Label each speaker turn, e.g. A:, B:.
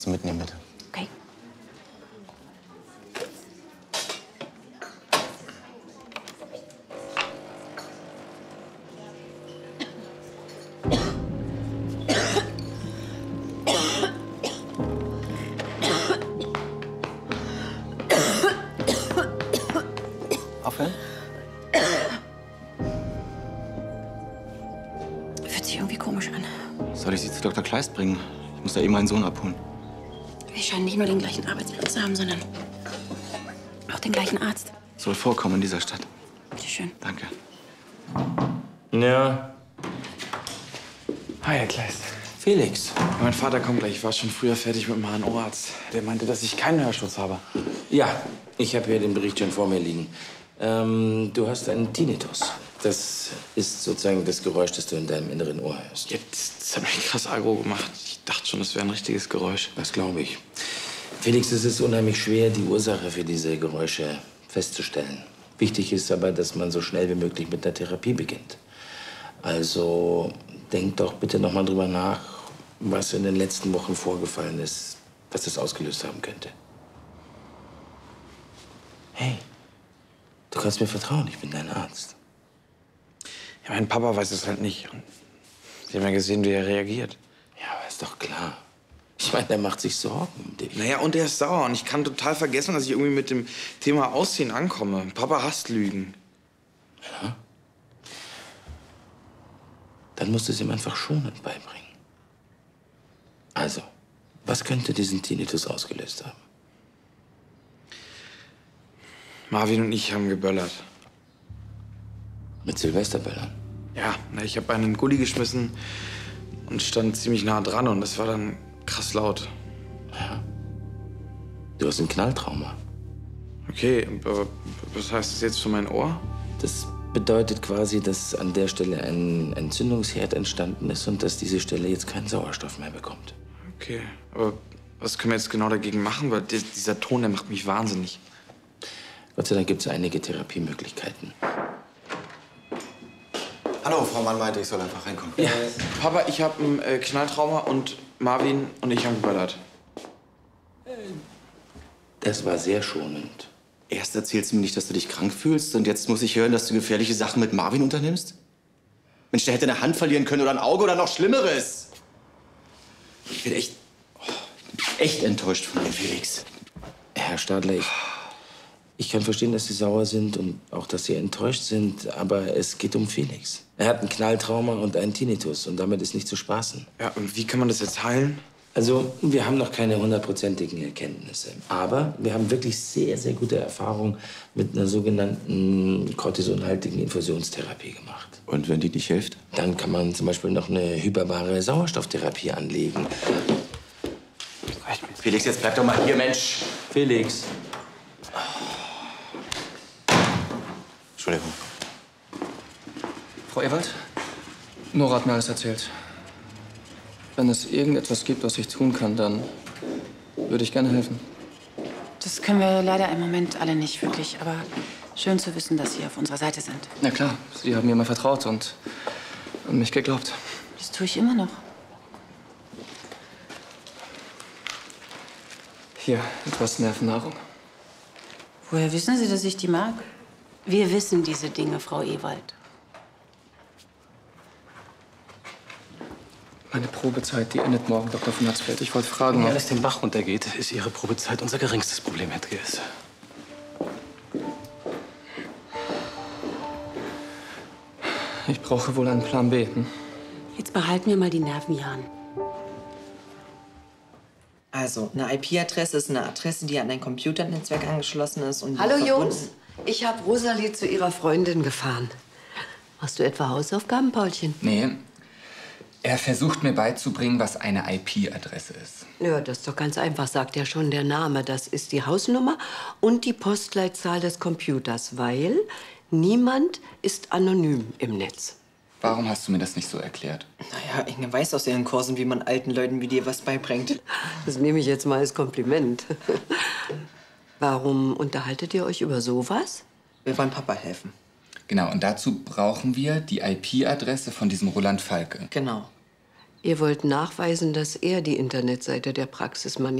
A: Mitnehmen, bitte.
B: Okay.
A: Aufhören?
B: Fühlt sich irgendwie komisch an.
A: Soll ich Sie zu Dr. Kleist bringen? Ich muss da eben meinen Sohn abholen.
B: Wir scheinen nicht nur den gleichen Arbeitsplatz zu haben, sondern auch den gleichen Arzt.
A: Soll vorkommen in dieser Stadt.
B: Bitte schön.
A: Danke.
C: Ja.
D: Hi, Herr Kleist.
C: Felix.
D: Mein Vater kommt gleich. Ich war schon früher fertig mit dem HNO-Arzt. Der meinte, dass ich keinen Hörschutz habe.
C: Ja, ich habe hier den Bericht schon vor mir liegen. Du hast einen Tinnitus. Das ist sozusagen das Geräusch, das du in deinem inneren Ohr hörst.
D: Jetzt, das hat mich krass aggro gemacht. Ich dachte schon, das wäre ein richtiges Geräusch.
C: Das glaube ich. Felix, es ist unheimlich schwer, die Ursache für diese Geräusche festzustellen. Wichtig ist aber, dass man so schnell wie möglich mit der Therapie beginnt. Also denk doch bitte noch mal drüber nach, was in den letzten Wochen vorgefallen ist, was das ausgelöst haben könnte. Hey, du kannst mir vertrauen, ich bin dein Arzt.
D: Ja, mein Papa weiß es halt nicht. Und Sie haben ja gesehen, wie er reagiert.
C: Ja, aber ist doch klar. Ich meine, er macht sich Sorgen um dich.
D: Naja, und er ist sauer. Und ich kann total vergessen, dass ich irgendwie mit dem Thema Ausziehen ankomme. Papa hasst Lügen.
C: Ja? Dann musst du es ihm einfach schonend beibringen. Also, was könnte diesen Tinnitus ausgelöst haben?
D: Marvin und ich haben geböllert.
C: Mit Silvesterböllern?
D: Ja, na, ich habe einen Gully geschmissen und stand ziemlich nah dran. Und das war dann krass laut.
C: Ja. Du hast ein Knalltrauma.
D: Okay, aber was heißt das jetzt für mein Ohr?
C: Das bedeutet quasi, dass an der Stelle ein Entzündungsherd entstanden ist und dass diese Stelle jetzt keinen Sauerstoff mehr bekommt.
D: Okay, aber was können wir jetzt genau dagegen machen? Weil dieser Ton, der macht mich wahnsinnig.
C: Gott sei Dank gibt es einige Therapiemöglichkeiten.
A: Hallo, Frau Mann meinte, ich soll einfach reinkommen.
D: Ja. Papa, ich habe ein Knalltrauma und Marvin und ich haben geböllert.
C: Das war sehr schonend.
A: Erst erzählst du mir nicht, dass du dich krank fühlst und jetzt muss ich hören, dass du gefährliche Sachen mit Marvin unternimmst? Mensch, der hätte eine Hand verlieren können oder ein Auge oder noch Schlimmeres. Ich bin echt enttäuscht von dir, Felix.
C: Herr Stadler, ich kann verstehen, dass Sie sauer sind und auch, dass Sie enttäuscht sind, aber es geht um Felix. Er hat ein Knalltrauma und einen Tinnitus und damit ist nicht zu spaßen.
D: Ja, und wie kann man das jetzt heilen?
C: Also, wir haben noch keine hundertprozentigen Erkenntnisse. Aber wir haben wirklich sehr, sehr gute Erfahrungen mit einer sogenannten kortisonhaltigen Infusionstherapie gemacht.
A: Und wenn die nicht hilft?
C: Dann kann man zum Beispiel noch eine hyperbare Sauerstofftherapie anlegen.
A: Felix, jetzt bleib doch mal hier, Mensch.
C: Felix.
A: Entschuldigung.
E: Frau Ewald, Nora hat mir alles erzählt. Wenn es irgendetwas gibt, was ich tun kann, dann würde ich gerne helfen.
B: Das können wir leider im Moment alle nicht wirklich. Aber schön zu wissen, dass Sie auf unserer Seite sind.
E: Na klar, Sie haben mir immer vertraut und an mich geglaubt.
B: Das tue ich immer noch.
E: Hier, etwas Nervennahrung.
B: Woher wissen Sie, dass ich die mag? Wir wissen diese Dinge, Frau Ewald.
E: Meine Probezeit, die endet morgen, Dr. von Hatzfeld. Ich wollte fragen,
F: Wenn
E: ob...
F: alles den Bach runtergeht, ist Ihre Probezeit unser geringstes Problem, Herr Triers.
E: Ich brauche wohl einen Plan B. Hm?
B: Jetzt behalten wir mal die Nerven, Jan.
G: Also, eine IP-Adresse ist eine Adresse, die an ein Computernetzwerk angeschlossen ist und
H: Hallo
G: verbunden-
H: Jungs, ich habe Rosalie zu ihrer Freundin gefahren. Machst du etwa Hausaufgaben, Paulchen?
I: Nee. Er versucht mir beizubringen, was eine IP-Adresse ist.
H: Ja, das ist doch ganz einfach, sagt ja schon der Name. Das ist die Hausnummer und die Postleitzahl des Computers, weil niemand ist anonym im Netz.
I: Warum hast du mir das nicht so erklärt?
G: Naja, Inge weiß aus ihren Kursen, wie man alten Leuten wie dir was beibringt.
H: Das nehme ich jetzt mal als Kompliment. Warum unterhaltet ihr euch über sowas?
G: Wir wollen Papa helfen.
I: Genau, und dazu brauchen wir die IP-Adresse von diesem Roland Falke.
G: Genau.
H: Ihr wollt nachweisen, dass er die Internetseite der Praxis manipuliert.